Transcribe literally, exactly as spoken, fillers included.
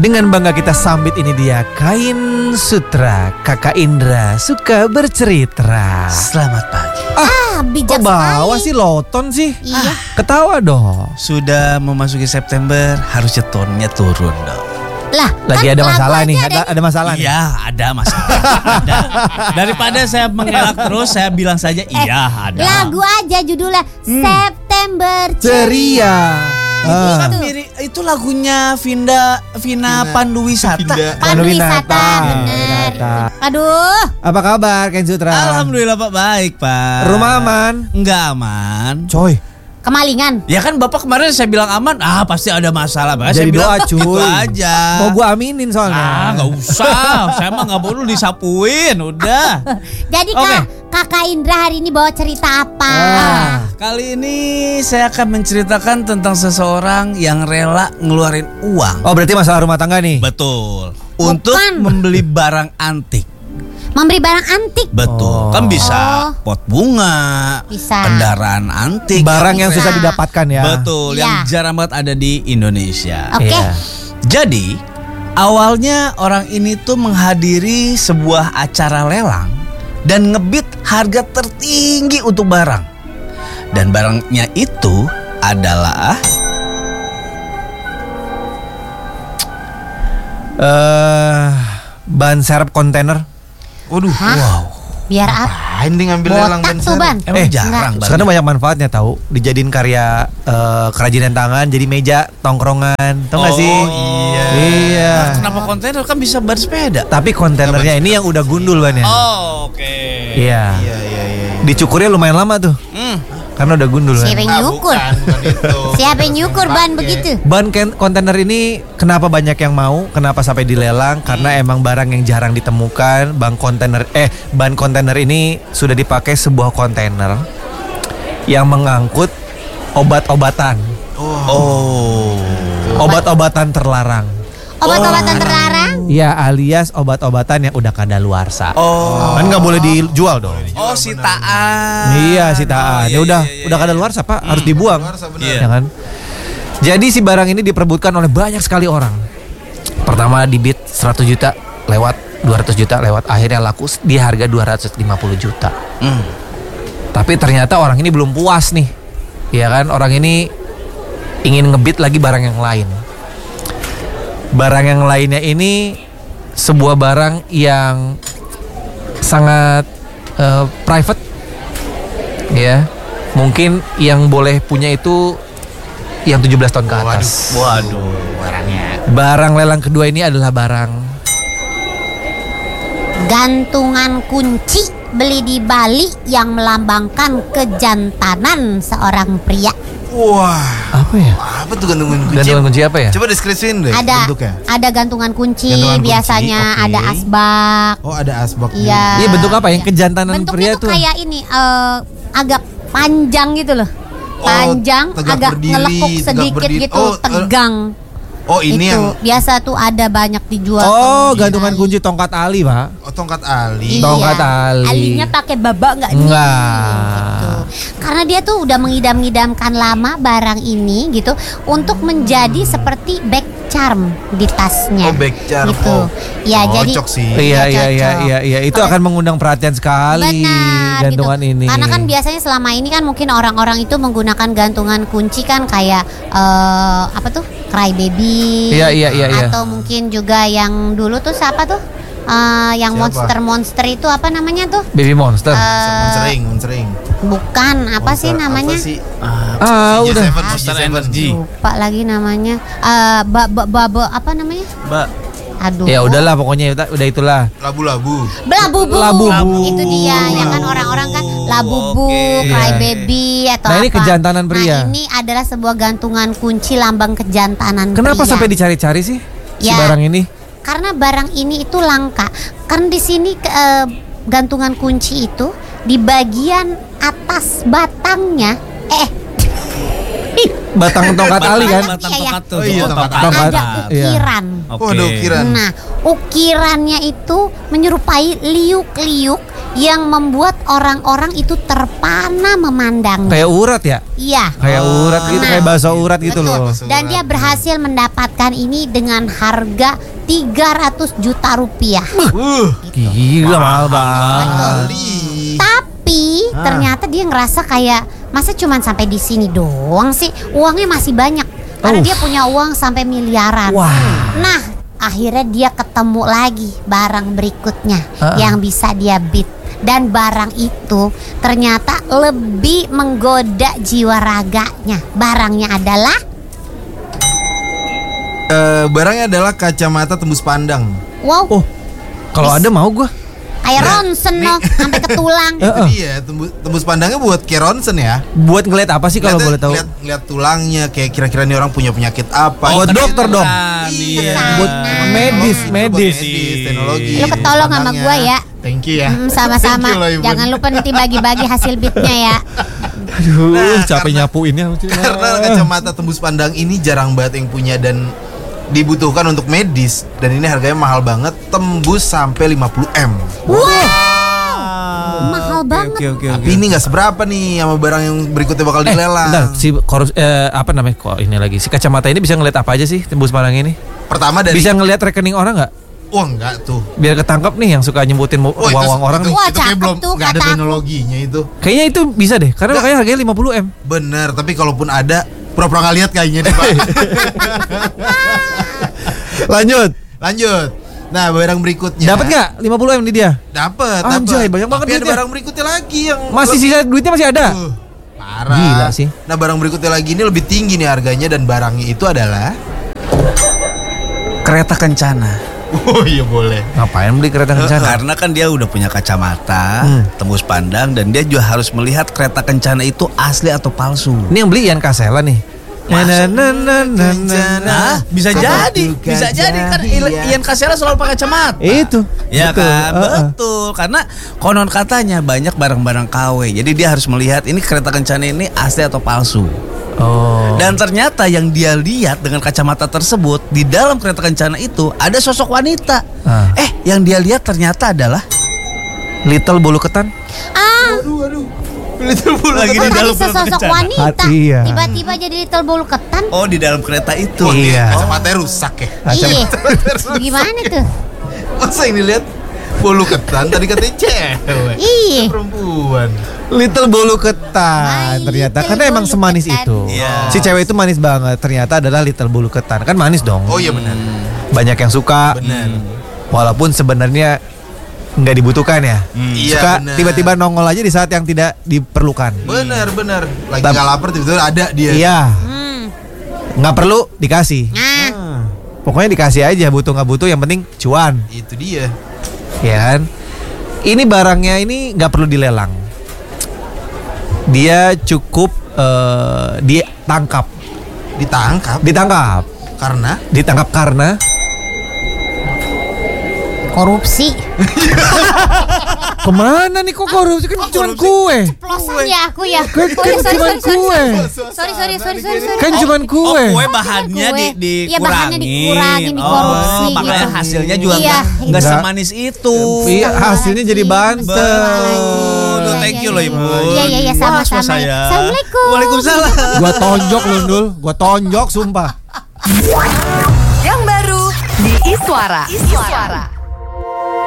Dengan bangga kita sambit, ini dia Kain Sutra. Kakak Indra suka bercerita. Selamat pagi. Ah, bijak kok bawa sekali. sih loton sih? Iya. Ah, ketawa dong. Sudah memasuki September, harusnya tonnya turun dong. Lah, Lagi kan ada masalah lagu nih, aja ada ada masalah nih. Iya, ada masalah. Ada. Daripada saya mengelak terus, saya bilang saja iya ada. Lagu aja judulnya Hmm. September Ceria. Itu Ah. kan mirip, itu lagunya Vinda Vina Panduwisata. Pandu wisata, Winata. bener. Winata. Aduh, Apa kabar Kain Sutra? Alhamdulillah Pak, baik Pak. Rumah aman? Enggak aman. Coy, kemalingan. Ya kan Bapak kemarin saya bilang aman, ah pasti ada masalah. Makanya saya jadi bilang doa cuy. gitu aja. Mau gua aminin soalnya. Ah nggak usah, saya mah nggak perlu disapuin, udah. Jadi Oke. Kak, Kakak Indra hari ini bawa cerita apa? Ah. Kali ini saya akan menceritakan tentang seseorang yang rela ngeluarin uang. Oh, berarti masalah rumah tangga nih. Betul. Untuk Bukan. membeli barang antik. Memberi barang antik. Betul. Oh. Kan bisa Oh. pot bunga, Bisa. kendaraan antik, Barang yang Bisa. susah didapatkan ya. betul, Iya. yang jarang banget ada di Indonesia. Oke. Iya. Jadi, awalnya orang ini tuh menghadiri sebuah acara lelang dan ngebid harga tertinggi untuk barang. Dan barangnya itu adalah Eh, ban serep kontainer. Waduh, Hah? wow. Biar apa? ngapain dia ngambil lelang Botak ban tuh, Ban. serep? Emang Eh, jarang enggak. Sekarang banyak manfaatnya tahu. Dijadiin karya eh, kerajinan tangan, jadi meja tongkrongan. Tahu nggak Oh, sih? iya. Iya. Nah, kenapa kontainer kan bisa ban sepeda? Tapi kontainernya ini yang udah gundul ban ya. Oh, oke. Iya. Iya, iya, iya. Dicukurnya lumayan lama tuh. Hmm. Karena udah gundul kan. Siapa yang nyukur? bukan, bukan itu. Siapa yang nyukur ban begitu? Ban ken- kontainer ini kenapa banyak yang mau? Kenapa sampai dilelang? Karena emang barang yang jarang ditemukan. Ban kontainer eh ban kontainer ini sudah dipakai sebuah kontainer yang mengangkut obat-obatan. Oh. Obat-obatan terlarang. Obat-obatan terlarang? Ya, alias obat-obatan yang udah kadaluarsa. Oh. Kan nggak boleh dijual dong. Oh, sitaan. Iya, sitaan. Oh, Ya iya, udah, iya, iya, udah iya. kadaluarsa, Pak, harus dibuang. Luar benar. Iya. Ya kan? Jadi si barang ini diperebutkan oleh banyak sekali orang. Pertama dibid seratus juta, lewat dua ratus juta, lewat akhirnya laku di harga dua ratus lima puluh juta. Hmm. Tapi ternyata orang ini belum puas nih. Ya kan? Orang ini ingin ngebid lagi barang yang lain. Barang yang lainnya ini sebuah barang yang sangat eh, private. Ya. Mungkin yang boleh punya itu yang tujuh belas tahun ke atas. Waduh, barangnya. Barang lelang kedua ini adalah barang Gantungan kunci beli di Bali yang melambangkan kejantanan seorang pria. Wah, apa ya? apa tuh gantungan kunci? Gantungan kunci apa ya? Coba deskripsiin deh Ada bentuknya. ada gantungan kunci, Gantungan kunci, biasanya oke. ada asbak. Oh, ada asbak. Iya. Iya, bentuk apa? Yang kejantanan Bentuknya pria tuh tuh. kayak ini eh, agak panjang gitu loh. Oh, Panjang, tegak agak berdiri, ngelekuk tegak sedikit berdiri. gitu, Oh, eh, tegang. Oh, ini itu yang biasa tuh ada banyak dijual. Oh, tuh di gantungan Bali. kunci tongkat ali, Pak. oh, tongkat ali. Iya. Tongkat ali. Alinya pakai babak nggak nih? Enggak. Gitu. Karena dia tuh udah mengidam-ngidamkan lama barang ini gitu untuk menjadi seperti back charm di tasnya. Oh, back charm. Gitu. Oh, Ya jadi cocok sih. Iya, iya, iya, cocok. iya, iya. Itu Pada- akan mengundang perhatian sekali Benar gantungan gitu. ini. Karena kan biasanya selama ini kan mungkin orang-orang itu menggunakan gantungan kunci kan kayak eh, apa tuh? Crybaby. Iya, iya, iya, iya. Atau mungkin juga yang dulu tuh siapa tuh? Eh, yang Siapa? monster-monster itu apa namanya tuh? Baby monster. Eh, Monsering, monsering. bukan, apa sih Monster, namanya? Apa sih? ah, G udah. tujuh, Monster G tujuh. Energy. Lupa lagi namanya. Eh, ba, ba, ba, ba- apa namanya? Mbak. Aduh. Ya udahlah pokoknya udah, udah itulah. Labu-labu. Labubu. Labubu. Itu dia, ya kan orang-orang kan Labubu, Oke. Crybaby atau Nah, ini apa. kejantanan pria. Nah, ini adalah sebuah gantungan kunci lambang kejantanan Kenapa pria. sampai dicari-cari sih si Ya. barang ini? Karena barang ini itu langka. Karena di sini ke- eh, gantungan kunci itu di bagian atas batangnya eh Batang tongkat ali kan? Batang Iya, iya. tongkat tuh. Oh, iya, tongkat tongkat. Tongkat. ada Iya. ukiran. Oke. Oh, ada ukiran. Nah, ukirannya itu menyerupai liuk-liuk yang membuat orang-orang itu terpana memandangnya. Kayak urat ya? Iya. Kayak urat gitu, Nah, kayak bakso urat gitu betul. loh. Dan dia berhasil mendapatkan ini dengan harga tiga ratus juta rupiah. Uh, Gila mahal banget. kali. Tapi Ah. ternyata dia ngerasa kayak masa cuman sampai di sini doang sih, uangnya masih banyak. Karena Oh. dia punya uang sampai miliaran. Wah. Nah, akhirnya dia ketemu lagi barang berikutnya Ah. yang bisa dia beat. Dan barang itu ternyata lebih menggoda jiwa raganya. Barangnya adalah Eh, barangnya adalah kacamata tembus pandang. wow, Oh, kalau ada mau gua. kayak ronsen loh, sampai ke tulang. Eh, Itu dia, tembus, tembus pandangnya buat kayak ronsen ya. Buat ngeliat apa sih kalau boleh tahu? Lihat, lihat tulangnya, kayak kira-kira nih orang punya penyakit apa. Oh, Itu dokter kan- dong. Iya. Buat Nah. medis, Itu buat medis. teknologi. Lu ketolong sama pandangnya. gua ya. Thank you ya. Hmm, sama-sama. Thank you loh, Ibu. Jangan lupa nanti bagi-bagi hasil beatnya ya. Aduh, Nah, capek karena- nyapuinnya. Karena kacamata tembus pandang ini jarang banget yang punya dan dibutuhkan untuk medis, dan ini harganya mahal banget, tembus sampai lima puluh M. Mahal banget. Oke, oke, Tapi ini nggak seberapa nih sama barang yang berikutnya bakal Eh, dilelang. bentar, si korus eh, apa namanya? Kok ini lagi? Si kacamata ini bisa ngeliat apa aja sih tembus pandang ini? Pertama dari Bisa ngeliat rekening orang nggak? Wah, enggak tuh. Biar ketangkap nih yang suka nyebutin mu- Wah, itu- uang-uang orang itu, nih. Wah, itu kayak cakep belum tuh, nggak ada kata aku. teknologinya itu. Kayaknya itu bisa deh, karena makanya harganya lima puluh M. Bener, tapi kalaupun ada pura-pura nggak lihat kayaknya deh, Pak. Lanjut. Lanjut. Nah, barang berikutnya. Dapat nggak lima puluh M di dia? Dapat, Anjay, dapat. banyak banget Tapi ada duitnya. barang berikutnya lagi yang Masih lebih- sisa duitnya masih ada. Uh, parah. Gila sih. Nah, barang berikutnya lagi ini lebih tinggi nih harganya, dan barangnya itu adalah Kereta kencana. oh iya boleh. Ngapain beli kereta kencana? Karena kan dia udah punya kacamata, Hmm. tembus pandang, dan dia juga harus melihat kereta kencana itu asli atau palsu. Ini yang beli Ian Kasela nih. Na, na, na, na, na, na. Nah, bisa Apa jadi, tuh bisa gajah jadi kan hias? Ian Kasela selalu pakai kacamata. Itu. Ya betul. kan, Uh-uh. betul. Karena konon katanya banyak barang-barang K W. Jadi dia harus melihat ini kereta kencana ini asli atau palsu. Oh. Dan ternyata yang dia lihat dengan kacamata tersebut, di dalam kereta kencana itu ada sosok wanita. Ah. Eh, yang dia lihat ternyata adalah Little bulu ketan. Ah, Aduh, aduh. Little bulu Lagi di tadi dalam sesosok kereta. wanita. Hati, iya. Tiba-tiba jadi little bulu ketan. oh di dalam kereta itu. Wah, Iya. iya. Kacamatanya rusak ya. Iya. Gimana tuh? Masa yang dilihat bulu ketan, tadi katanya cewek. Iya. Perempuan. Little bulu ketan Ay, ternyata little karena emang bulu semanis ketan. itu. Iya. Si cewek itu manis banget. Ternyata adalah little bulu ketan. Kan manis dong. Oh iya benar. Banyak yang suka. Benar. Walaupun sebenarnya nggak dibutuhkan ya. Iya, Suka benar. tiba-tiba nongol aja di saat yang tidak diperlukan. Benar, benar. Lagi Tapi- nggak lapar tiba-tiba ada dia. Iya. Hmm. Nggak perlu dikasih. Nah, Pokoknya dikasih aja, butuh nggak butuh, yang penting cuan, Itu dia. ya kan? Ini barangnya ini nggak perlu dilelang. Dia cukup eh, ditangkap, Ditangkap ditangkap, karena ditangkap karena korupsi. kemana nih kok korupsi kan cuma kue, Ceplosan ya aku ya. kan, Oh, kan ya, sorry, cuma sorry, sorry, kue, sorry, sorry, sorry, sorry, sorry. kan cuma Oh, kue. kue bahannya Kue. di, Iya, bahannya dikurangin. dikurangin, dikorupsi Oh, makanya gitu. hasilnya juga Iya, nggak gitu. nggak Nggak. semanis itu. Iya, hasilnya jadi banten. Betul. Iya, Thank iya, you loh, iya. Ibu. Iya, iya, iya, sama-sama. Wah, saya. Assalamualaikum. Waalaikumsalam. Gua tonjok lu Dul, gua tonjok sumpah. Yang baru di Iswara. Iswara.